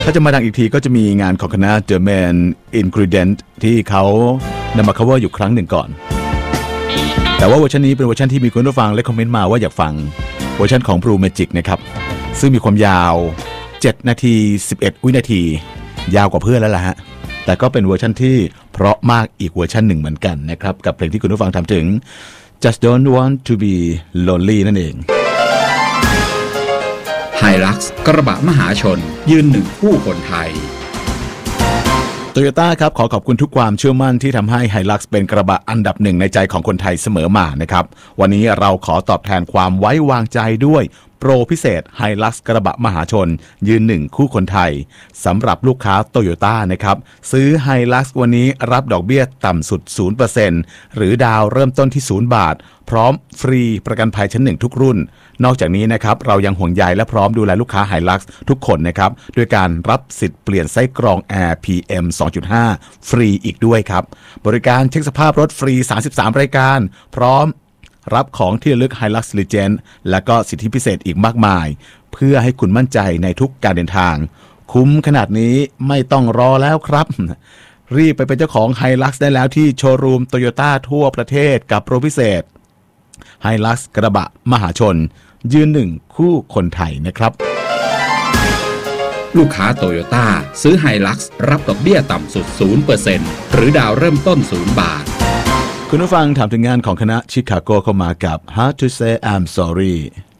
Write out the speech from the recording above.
ถ้าจะมาดังอีกทีก็จะมีงานของคณะ German Ingredient ที่เขานำมา cover อยู่ครั้งหนึ่งก่อนแต่ว่าเวอร์ชันนี้เป็นเวอร์ชันที่มีคนผู้ฟังและคอมเมนต์มาว่าอยากฟังเวอร์ชันของ Blue Magic นะครับซึ่งมีความยาว7นาที11วินาทียาวกว่าเพื่อนแล้วล่ะฮะแต่ก็เป็นเวอร์ชันที่เพราะมากอีกเวอร์ชันหนึ่งเหมือนกันนะครับกับเพลงที่คุณผู้ฟังทำถึง Just Don't Want to Be Lonely นั่นเอง Hilux กระบะมหาชนยืนหนึ่งคู่คนไทยโตโยต้าครับขอขอบคุณทุกความเชื่อมั่นที่ทำให้ Hilux เป็นกระบะอันดับหนึ่งในใจของคนไทยเสมอมานะครับวันนี้เราขอตอบแทนความไว้วางใจด้วยโปรพิเศษ Hilux กระบะมหาชนยืนหนึ่งคู่คนไทยสำหรับลูกค้าโตโยต้านะครับซื้อ Hilux วันนี้รับดอกเบี้ยต่ำสุด 0% หรือดาวเริ่มต้นที่0 บาทพร้อมฟรีประกันภัยชั้น1ทุกรุ่นนอกจากนี้นะครับเรายังห่วงใยและพร้อมดูแลลูกค้า Hilux ทุกคนนะครับด้วยการรับสิทธิ์เปลี่ยนไส้กรองแอร์ PM 2.5 ฟรีอีกด้วยครับบริการเช็คสภาพรถฟรี33รายการพร้อมรับของที่ระลึก Hilux Legend และก็สิทธิพิเศษอีกมากมายเพื่อให้คุณมั่นใจในทุกการเดินทางคุ้มขนาดนี้ไม่ต้องรอแล้วครับรีบไปเป็นเจ้าของ Hilux ได้แล้วที่โชว์รูม Toyota ทั่วประเทศกับโปรพิเศษ Hilux กระบะมหาชนยืนหนึ่งคู่คนไทยนะครับลูกค้าโตโยต้าซื้อ Hilux รับดอกเบี้ยต่ำสุด 0% หรือดาวเริ่มต้น0 บาทคุณผู้ฟังถามถึงงานของคณะชิคาโกเข้ามากับ Hard to Say I'm Sorry